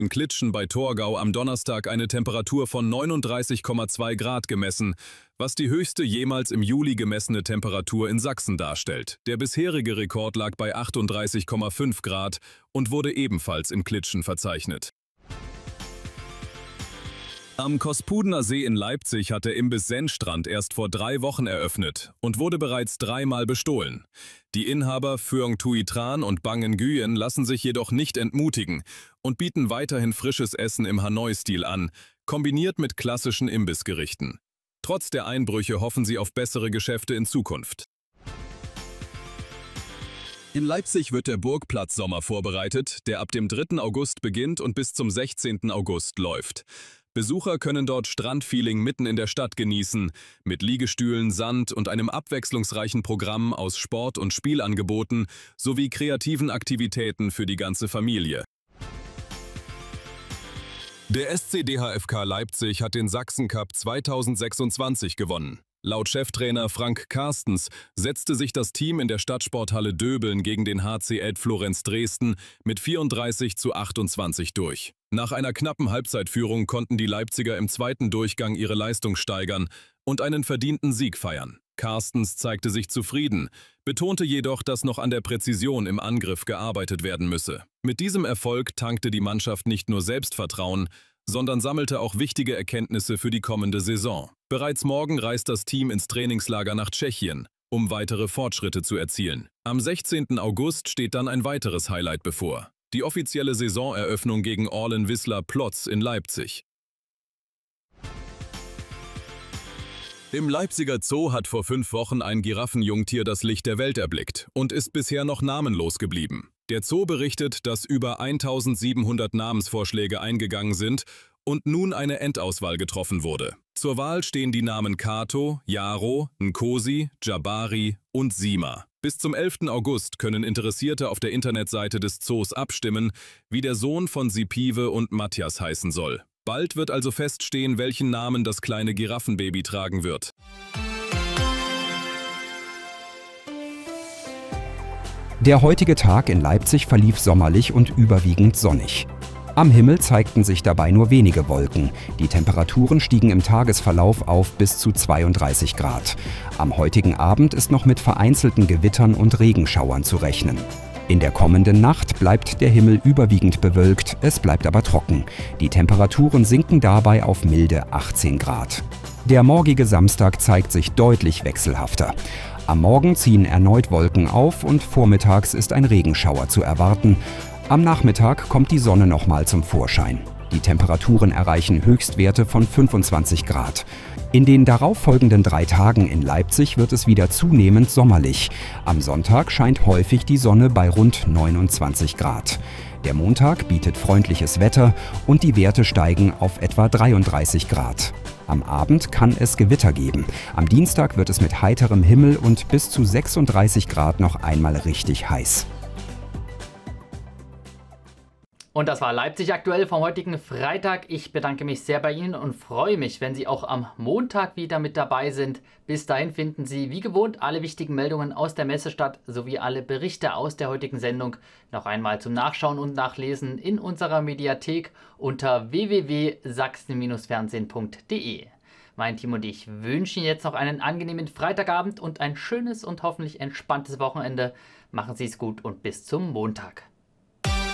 in Klitschen bei Torgau am Donnerstag eine Temperatur von 39,2 Grad gemessen, was die höchste jemals im Juli gemessene Temperatur in Sachsen darstellt. Der bisherige Rekord lag bei 38,5 Grad und wurde ebenfalls in Klitschen verzeichnet. Am Kospudener See in Leipzig hat der Imbiss Sennstrand erst vor 3 Wochen eröffnet und wurde bereits 3-mal bestohlen. Die Inhaber Phuong Tuy Tran und Bang Nguyen lassen sich jedoch nicht entmutigen und bieten weiterhin frisches Essen im Hanoi-Stil an, kombiniert mit klassischen Imbissgerichten. Trotz der Einbrüche hoffen sie auf bessere Geschäfte in Zukunft. In Leipzig wird der Burgplatz-Sommer vorbereitet, der ab dem 3. August beginnt und bis zum 16. August läuft. Besucher können dort Strandfeeling mitten in der Stadt genießen, mit Liegestühlen, Sand und einem abwechslungsreichen Programm aus Sport- und Spielangeboten sowie kreativen Aktivitäten für die ganze Familie. Der SC DHFK Leipzig hat den Sachsen-Cup 2026 gewonnen. Laut Cheftrainer Frank Carstens setzte sich das Team in der Stadtsporthalle Döbeln gegen den HC Elbflorenz Dresden mit 34:28 durch. Nach einer knappen Halbzeitführung konnten die Leipziger im zweiten Durchgang ihre Leistung steigern und einen verdienten Sieg feiern. Carstens zeigte sich zufrieden, betonte jedoch, dass noch an der Präzision im Angriff gearbeitet werden müsse. Mit diesem Erfolg tankte die Mannschaft nicht nur Selbstvertrauen, sondern sammelte auch wichtige Erkenntnisse für die kommende Saison. Bereits morgen reist das Team ins Trainingslager nach Tschechien, um weitere Fortschritte zu erzielen. Am 16. August steht dann ein weiteres Highlight bevor: die offizielle Saisoneröffnung gegen Orlen Wisla Plock in Leipzig. Im Leipziger Zoo hat vor 5 Wochen ein Giraffenjungtier das Licht der Welt erblickt und ist bisher noch namenlos geblieben. Der Zoo berichtet, dass über 1700 Namensvorschläge eingegangen sind und nun eine Endauswahl getroffen wurde. Zur Wahl stehen die Namen Kato, Jaro, Nkosi, Jabari und Sima. Bis zum 11. August können Interessierte auf der Internetseite des Zoos abstimmen, wie der Sohn von Sipive und Matthias heißen soll. Bald wird also feststehen, welchen Namen das kleine Giraffenbaby tragen wird. Der heutige Tag in Leipzig verlief sommerlich und überwiegend sonnig. Am Himmel zeigten sich dabei nur wenige Wolken. Die Temperaturen stiegen im Tagesverlauf auf bis zu 32 Grad. Am heutigen Abend ist noch mit vereinzelten Gewittern und Regenschauern zu rechnen. In der kommenden Nacht bleibt der Himmel überwiegend bewölkt, es bleibt aber trocken. Die Temperaturen sinken dabei auf milde 18 Grad. Der morgige Samstag zeigt sich deutlich wechselhafter. Am Morgen ziehen erneut Wolken auf und vormittags ist ein Regenschauer zu erwarten. Am Nachmittag kommt die Sonne nochmal zum Vorschein. Die Temperaturen erreichen Höchstwerte von 25 Grad. In den darauffolgenden 3 Tagen in Leipzig wird es wieder zunehmend sommerlich. Am Sonntag scheint häufig die Sonne bei rund 29 Grad. Der Montag bietet freundliches Wetter und die Werte steigen auf etwa 33 Grad. Am Abend kann es Gewitter geben. Am Dienstag wird es mit heiterem Himmel und bis zu 36 Grad noch einmal richtig heiß. Und das war Leipzig aktuell vom heutigen Freitag. Ich bedanke mich sehr bei Ihnen und freue mich, wenn Sie auch am Montag wieder mit dabei sind. Bis dahin finden Sie wie gewohnt alle wichtigen Meldungen aus der Messestadt sowie alle Berichte aus der heutigen Sendung noch einmal zum Nachschauen und Nachlesen in unserer Mediathek unter www.sachsen-fernsehen.de. Mein Team und ich wünschen Ihnen jetzt noch einen angenehmen Freitagabend und ein schönes und hoffentlich entspanntes Wochenende. Machen Sie es gut und bis zum Montag.